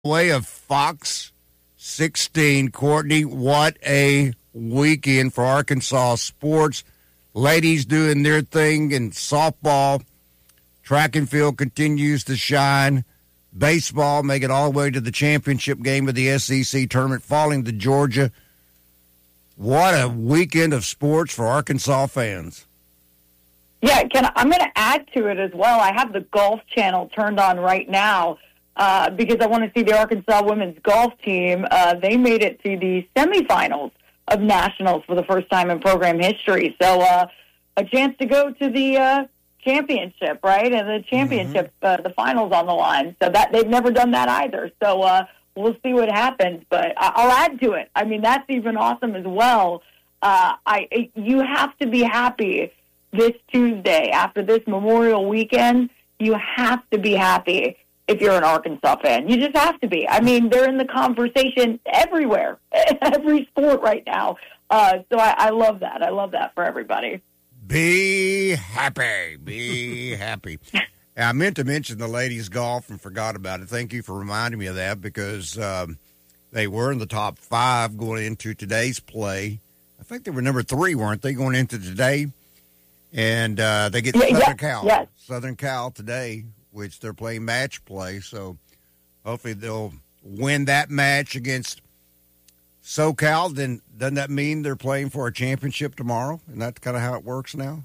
Way of Fox 16. Courtney, what a weekend for Arkansas sports. Ladies doing their thing in softball. Track and field continues to shine. Baseball make it all the way to the championship game of the SEC tournament, falling to Georgia. What a weekend of sports for Arkansas fans. Yeah, I'm going to add to it as well. I have the Golf Channel turned on right now because I want to see the Arkansas women's golf team. They made it to the semifinals of nationals for the first time in program history. So a chance to go to the championship, right? And the championship, the finals on the line. So that they've never done that either. So we'll see what happens. But I'll add to it. I mean, that's even awesome as well. You have to be happy this Tuesday after this Memorial weekend. You have to be happy if you're an Arkansas fan. You just have to be. I mean, they're in the conversation everywhere, every sport right now. So I love that. I love that for everybody. Be happy. Be happy. I meant to mention the ladies' golf and forgot about it. Thank you for reminding me of that because they were in the top 5 going into today's play. I think they were number 3, weren't they, going into today? And they get Southern Cal. Yes. Southern Cal today, which they're playing match play. So hopefully they'll win that match against SoCal. Then doesn't that mean they're playing for a championship tomorrow? And that's kind of how it works now?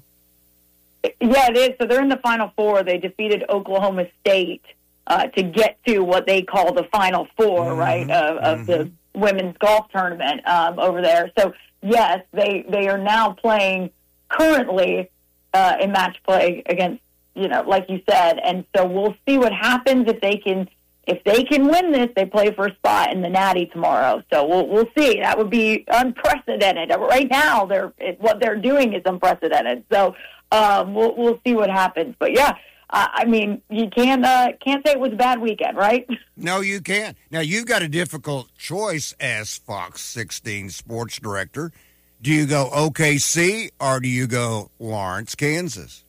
Yeah, it is. So they're in the Final Four. They defeated Oklahoma State to get to what they call the Final Four, right, of the women's golf tournament over there. So, yes, they are now playing currently in match play against, like you said. And so we'll see what happens if they can win this. They play for a spot in the Natty tomorrow. So we'll see. That would be unprecedented. Right now, what they're doing is unprecedented. So we'll see what happens. But yeah, I mean, you can't say it was a bad weekend, right? No, you can't. Now you've got a difficult choice as Fox 16 sports director. Do you go OKC or do you go Lawrence, Kansas?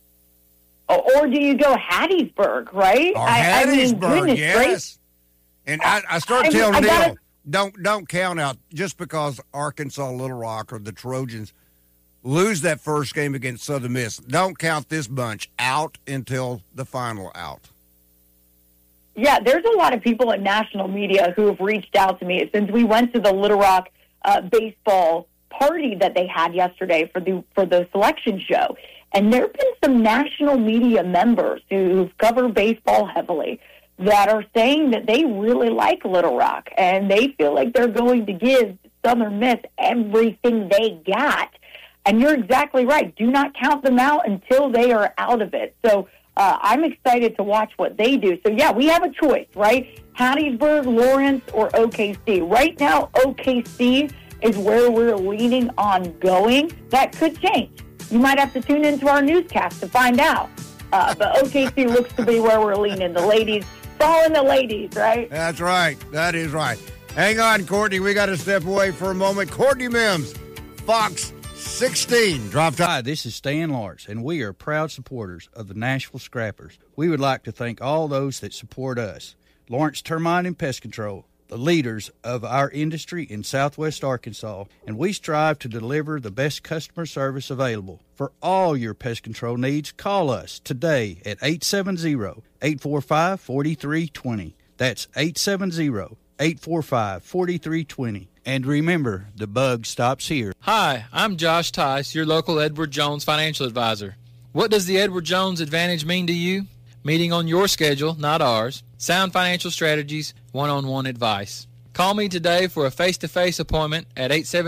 Or do you go Hattiesburg, right? Or Hattiesburg, yes. And I started telling Neil, don't count out just because Arkansas, Little Rock, or the Trojans lose that first game against Southern Miss. Don't count this bunch out until the final out. Yeah, there's a lot of people in national media who have reached out to me since we went to the Little Rock baseball party that they had yesterday for the selection show. And there have been some national media members who've covered baseball heavily that are saying that they really like Little Rock and they feel like they're going to give Southern Miss everything they got. And you're exactly right. Do not count them out until they are out of it. So I'm excited to watch what they do. So, yeah, we have a choice, right? Hattiesburg, Lawrence, or OKC. Right now, OKC is where we're leaning on going. That could change. You might have to tune into our newscast to find out. But OKC looks to be where we're leaning. The ladies, following the ladies, right? That's right. That is right. Hang on, Courtney. We got to step away for a moment. Courtney Mims, Fox 16. Drop time. Hi, this is Stan Lawrence, and we are proud supporters of the Nashville Scrappers. We would like to thank all those that support us. Lawrence Termite and Pest Control, the leaders of our industry in Southwest Arkansas, and we strive to deliver the best customer service available. For all your pest control needs, call us today at 870-845-4320. That's 870-845-4320. And remember, the bug stops here. Hi, I'm Josh Tice, your local Edward Jones financial advisor. What does the Edward Jones Advantage mean to you? Meeting on your schedule, not ours. Sound financial strategies, one-on-one advice. Call me today for a face-to-face appointment at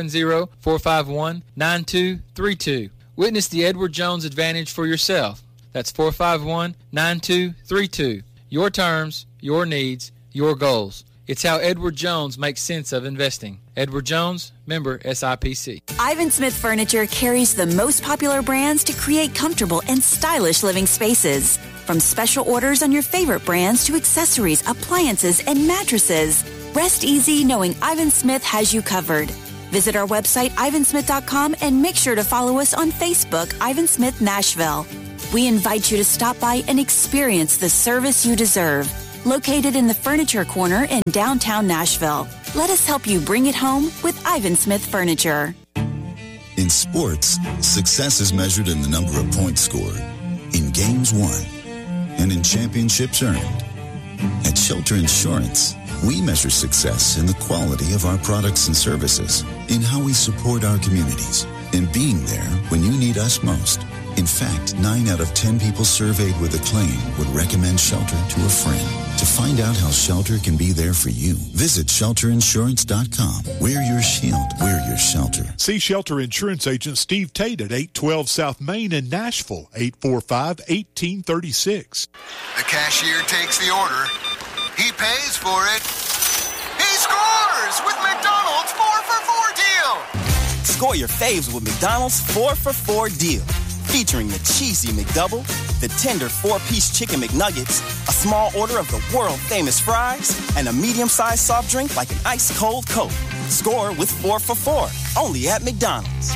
870-451-9232. Witness the Edward Jones Advantage for yourself. That's 451-9232. Your terms, your needs, your goals. It's how Edward Jones makes sense of investing. Edward Jones, member SIPC. Ivan Smith Furniture carries the most popular brands to create comfortable and stylish living spaces. From special orders on your favorite brands to accessories, appliances, and mattresses. Rest easy knowing Ivan Smith has you covered. Visit our website, ivansmith.com, and make sure to follow us on Facebook, Ivan Smith Nashville. We invite you to stop by and experience the service you deserve. located in the Furniture Corner in downtown Nashville. Let us help you bring it home with Ivan Smith Furniture. In sports, success is measured in the number of points scored, in games won, and in championships earned. At Shelter Insurance, we measure success in the quality of our products and services, in how we support our communities, in being there when you need us most. In fact, 9 out of 10 people surveyed with a claim would recommend Shelter to a friend. To find out how Shelter can be there for you, visit shelterinsurance.com. We're your shield. We're your shelter. See Shelter Insurance Agent Steve Tate at 812 South Main in Nashville, 845-1836. The cashier takes the order. He pays for it. He scores with McDonald's 4-for-4 deal. Score your faves with McDonald's 4-for-4 deal. Featuring the cheesy McDouble, the tender 4-piece chicken McNuggets, a small order of the world-famous fries, and a medium-sized soft drink like an ice-cold Coke. Score with 4-for-4, only at McDonald's.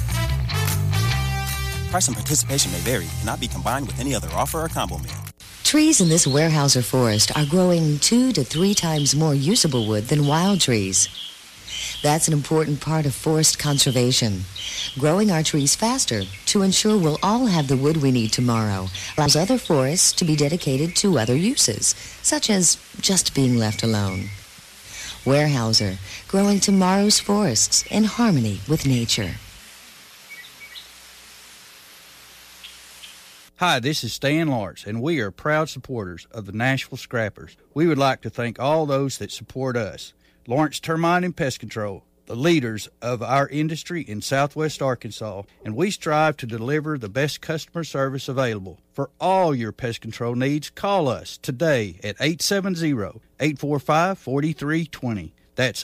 Price and participation may vary, cannot be combined with any other offer or combo meal. Trees in this Weyerhaeuser forest are growing 2 to 3 times more usable wood than wild trees. That's an important part of forest conservation. Growing our trees faster to ensure we'll all have the wood we need tomorrow allows other forests to be dedicated to other uses, such as just being left alone. Weyerhaeuser, growing tomorrow's forests in harmony with nature. Hi, this is Stan Lawrence, and we are proud supporters of the Nashville Scrappers. We would like to thank all those that support us. Lawrence Termite and Pest Control, the leaders of our industry in Southwest Arkansas, and we strive to deliver the best customer service available. For all your pest control needs, call us today at 870-845-4320. That's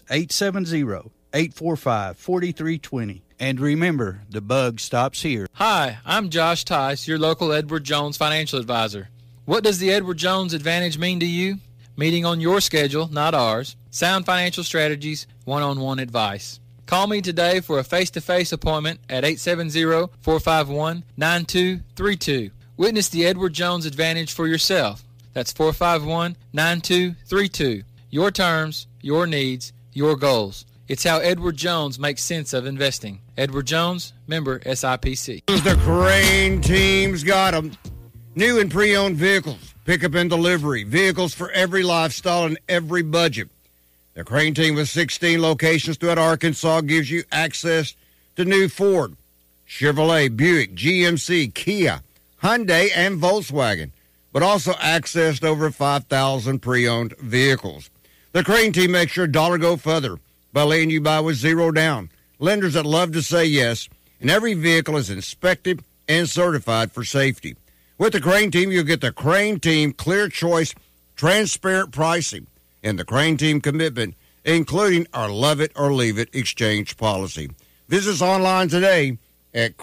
870-845-4320. And remember, the bug stops here. Hi, I'm Josh Tice, your local Edward Jones financial advisor. What does the Edward Jones Advantage mean to you? Meeting on your schedule, not ours. Sound financial strategies, one-on-one advice. Call me today for a face-to-face appointment at 870-451-9232. Witness the Edward Jones Advantage for yourself. That's 451-9232. Your terms, your needs, your goals. It's how Edward Jones makes sense of investing. Edward Jones, member SIPC. The Crane team's got them. New and pre-owned vehicles, pickup and delivery, vehicles for every lifestyle and every budget. The Crane team with 16 locations throughout Arkansas gives you access to new Ford, Chevrolet, Buick, GMC, Kia, Hyundai, and Volkswagen, but also access to over 5,000 pre-owned vehicles. The Crane team makes your dollar go further by letting you buy with zero down. Lenders that love to say yes, and every vehicle is inspected and certified for safety. With the Crane team, you'll get the Crane team clear choice, transparent pricing, and the Crane team commitment, including our love it or leave it exchange policy. Visit us online today at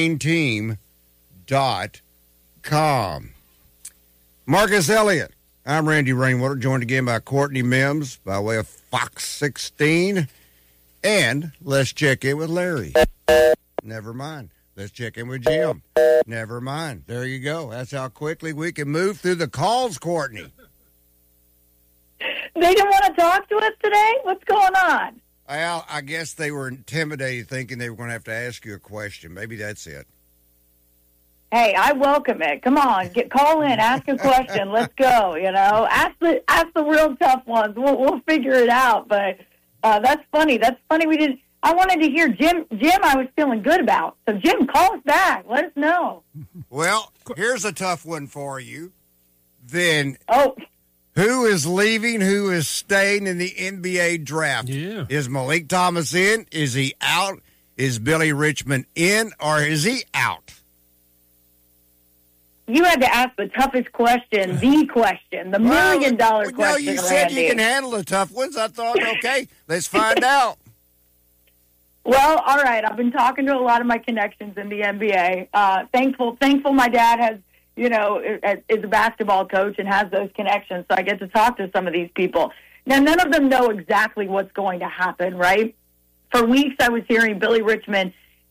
craneteam.com. Marcus Elliott. I'm Randy Rainwater, joined again by Courtney Mims by way of Fox 16. And let's check in with Larry. Never mind. Let's check in with Jim. Never mind. There you go. That's how quickly we can move through the calls, Courtney. They didn't want to talk to us today? What's going on? Well, I guess they were intimidated thinking they were going to have to ask you a question. Maybe that's it. Hey, I welcome it. Come on, call in, ask a question. Let's go. You know, ask the real tough ones. We'll figure it out. But that's funny. That's funny. We didn't. I wanted to hear Jim. I was feeling good about. So Jim, call us back. Let us know. Well, here's a tough one for you. Then, who is leaving? Who is staying in the NBA draft? Yeah. Is Malik Thomas in? Is he out? Is Billy Richmond in, or is he out? You had to ask the toughest question, the question, the $1 million question. No, you said you can handle the tough ones. I thought, okay, let's find out. Well, all right. I've been talking to a lot of my connections in the NBA. Thankful my dad has, is a basketball coach and has those connections, so I get to talk to some of these people. Now, none of them know exactly what's going to happen, right? For weeks, I was hearing Billy Richmond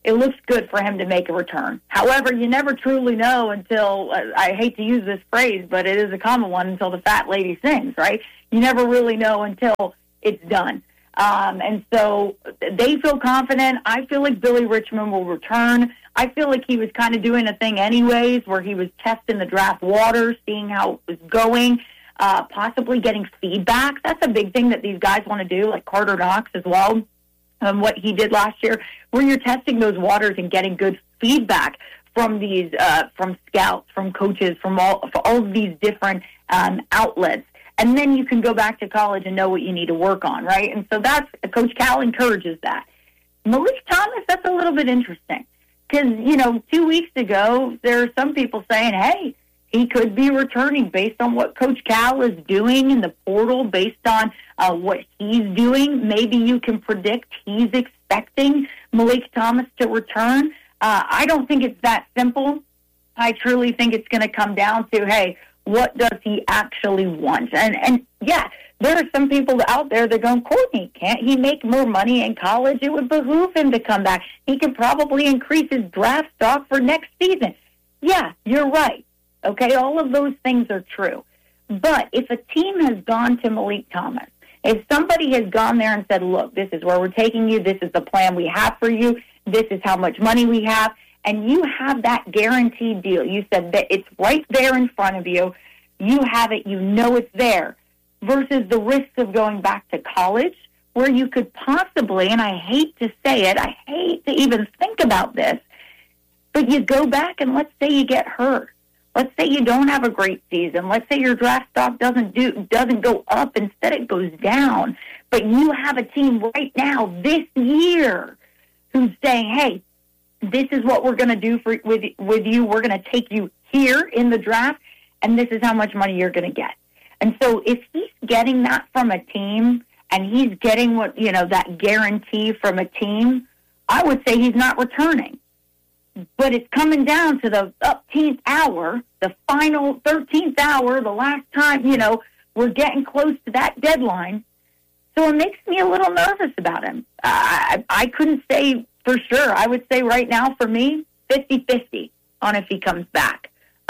it looks good for him to make a return. However, you never truly know until, I hate to use this phrase, but it is a common one, until the fat lady sings, right? You never really know until it's done. And so they feel confident. I feel like Billy Richmond will return. I feel like he was kind of doing a thing anyways where he was testing the draft waters, seeing how it was going, possibly getting feedback. That's a big thing that these guys want to do, like Carter Knox as well. What he did last year, where you're testing those waters and getting good feedback from these, from scouts, from coaches, from all of these different outlets. And then you can go back to college and know what you need to work on, right? And so that's, Coach Cal encourages that. Malik Thomas, that's a little bit interesting. Because, 2 weeks ago, there are some people saying, hey, he could be returning based on what Coach Cal is doing in the portal, based on what he's doing. Maybe you can predict he's expecting Malik Thomas to return. I don't think it's that simple. I truly think it's going to come down to, hey, what does he actually want? And yeah, there are some people out there that go, Courtney, can't he make more money in college? It would behoove him to come back. He can probably increase his draft stock for next season. Yeah, you're right. Okay, all of those things are true. But if a team has gone to Malik Thomas, if somebody has gone there and said, look, this is where we're taking you, this is the plan we have for you, this is how much money we have, and you have that guaranteed deal. You said that it's right there in front of you. You have it. You know it's there. Versus the risks of going back to college where you could possibly, and I hate to say it, I hate to even think about this, but you go back and let's say you get hurt. Let's say you don't have a great season. Let's say your draft stock doesn't go up. Instead, it goes down. But you have a team right now this year who's saying, hey, this is what we're going to do with you. We're going to take you here in the draft, and this is how much money you're going to get. And so if he's getting that from a team and he's getting that guarantee from a team, I would say he's not returning. But it's coming down to the 13th hour, the final 13th hour, the last time, we're getting close to that deadline. So it makes me a little nervous about him. I couldn't say for sure. I would say right now for me, 50-50 on if he comes back.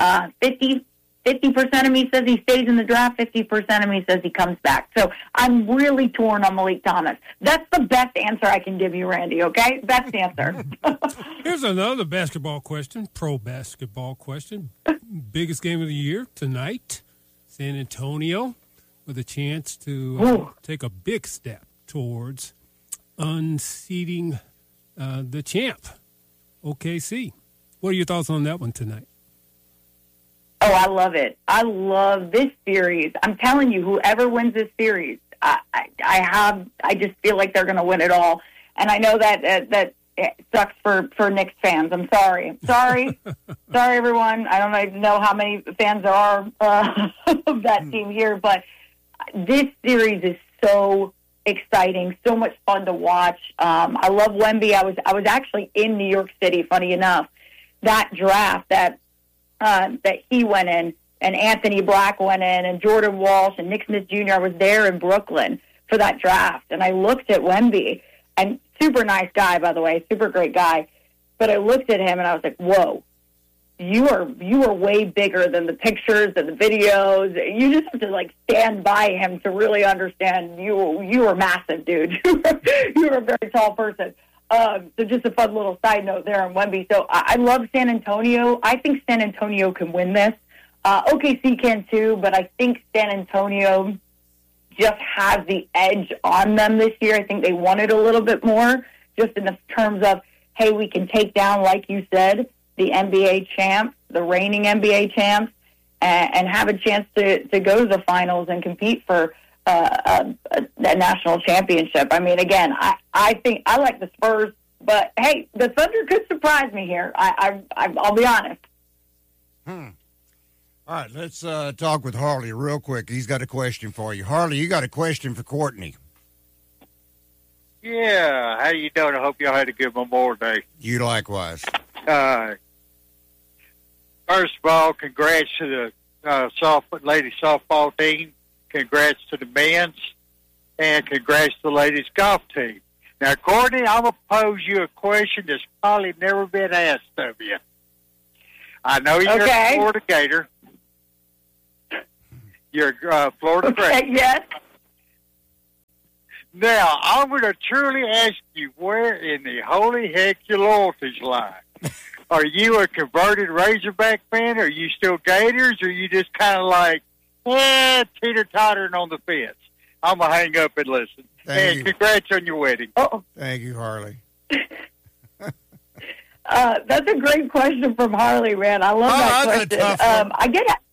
50% of me says he stays in the draft, 50% of me says he comes back. So I'm really torn on Malik Thomas. That's the best answer I can give you, Randy, okay? Best answer. Here's another basketball question, pro basketball question. Biggest game of the year tonight, San Antonio, with a chance to take a big step towards unseating the champ, OKC. What are your thoughts on that one tonight? Oh, I love it. I love this series. I'm telling you, whoever wins this series, I just feel like they're going to win it all. And I know that it sucks for Knicks fans. I'm sorry. Sorry, everyone. I don't even know how many fans there are of that team here, but this series is so exciting, so much fun to watch. I love Wemby. I was actually in New York City, funny enough, that draft that he went in, and Anthony Black went in, and Jordan Walsh, and Nick Smith Jr. I was there in Brooklyn for that draft, and I looked at Wemby, and super nice guy, by the way, super great guy, but I looked at him, and I was like, whoa, you are way bigger than the pictures and the videos. You just have to, stand by him to really understand you are massive, dude. You are a very tall person. So just a fun little side note there on Wemby. So I love San Antonio. I think San Antonio can win this. OKC can too, but I think San Antonio just has the edge on them this year. I think they want it a little bit more, just in the terms of, hey, we can take down, like you said, the NBA champs, the reigning NBA champs, and have a chance to go to the finals and compete for that national championship. I mean, again, I think I like the Spurs, but hey, the Thunder could surprise me here. I'll be honest. All right, let's talk with Harley real quick. He's got a question for you. Harley, you got a question for Courtney. Yeah, how you doing? I hope y'all had a good Memorial Day. You likewise. First of all, congrats to the ladies softball team. Congrats to the men's, and congrats to the ladies golf team. Now, Courtney, I'm going to pose you a question that's probably never been asked of you. I know you're a Florida Gator. You're a Florida Gator. Yes. Now, I'm going to truly ask you, where in the holy heck your loyalties lie? Are you a converted Razorback fan? Are you still Gators? Or are you just kind of like, teeter-tottering on the fence? I'm going to hang up and listen. And congrats on your wedding. Oh. Thank you, Harley. That's a great question from Harley, man. I love that question. I get it.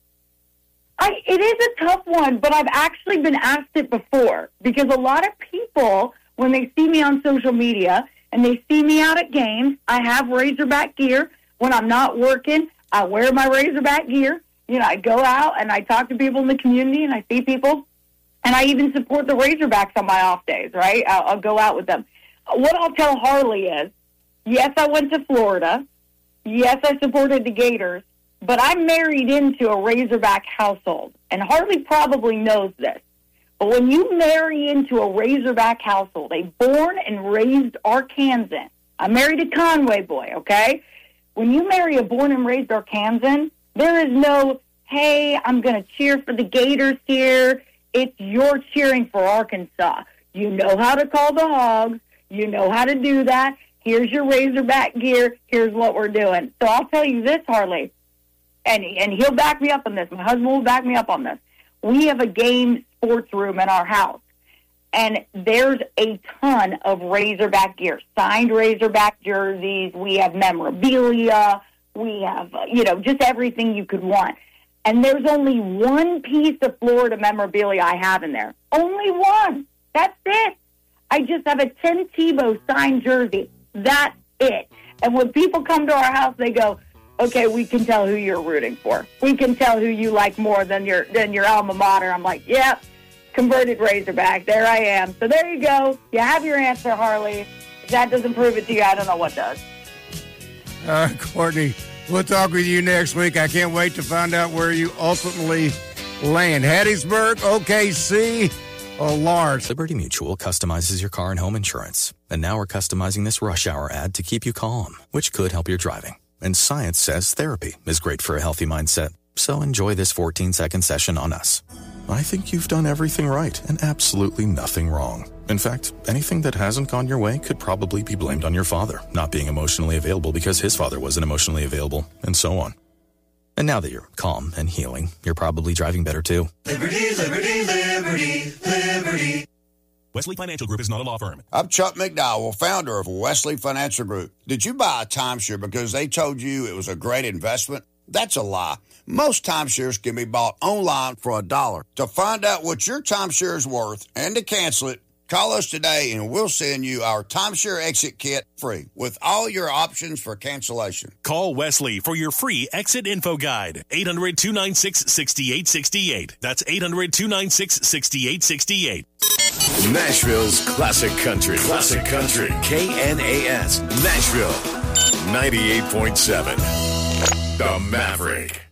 It is a tough one, but I've actually been asked it before because a lot of people, when they see me on social media and they see me out at games, I have Razorback gear. When I'm not working, I wear my Razorback gear. You know, I go out and I talk to people in the community and I see people, and I even support the Razorbacks on my off days, right? I'll go out with them. What I'll tell Harley is, yes, I went to Florida. Yes, I supported the Gators. But I'm married into a Razorback household, and Harley probably knows this. But when you marry into a Razorback household, a born and raised Arkansan, I'm married a Conway boy, okay? When you marry a born and raised Arkansan, there is no, hey, I'm going to cheer for the Gators here. It's you're cheering for Arkansas. You know how to call the Hogs. You know how to do that. Here's your Razorback gear. Here's what we're doing. So I'll tell you this, Harley. And he'll back me up on this. My husband will back me up on this. We have a game sports room in our house, and there's a ton of Razorback gear, signed Razorback jerseys. We have memorabilia. We have, just everything you could want. And there's only one piece of Florida memorabilia I have in there. Only one. That's it. I just have a Tim Tebow signed jersey. That's it. And when people come to our house, they go, okay, we can tell who you're rooting for. We can tell who you like more than your alma mater. I'm like, yep, converted Razorback. There I am. So there you go. You have your answer, Harley. If that doesn't prove it to you, I don't know what does. Courtney, we'll talk with you next week. I can't wait to find out where you ultimately land. Hattiesburg, OKC, or Lawrence. Liberty Mutual customizes your car and home insurance. And now we're customizing this rush hour ad to keep you calm, which could help your driving. And science says therapy is great for a healthy mindset. So enjoy this 14-second session on us. I think you've done everything right and absolutely nothing wrong. In fact, anything that hasn't gone your way could probably be blamed on your father not being emotionally available because his father wasn't emotionally available, and so on. And now that you're calm and healing, you're probably driving better too. Liberty, liberty, liberty, liberty. Wesley Financial Group is not a law firm. I'm Chuck McDowell, founder of Wesley Financial Group. Did you buy a timeshare because they told you it was a great investment? That's a lie. Most timeshares can be bought online for $1. To find out what your timeshare is worth and to cancel it, call us today and we'll send you our timeshare exit kit free with all your options for cancellation. Call Wesley for your free exit info guide. 800-296-6868. That's 800-296-6868. Nashville's Classic Country. Classic Country. KNAS. Nashville. 98.7. The Maverick.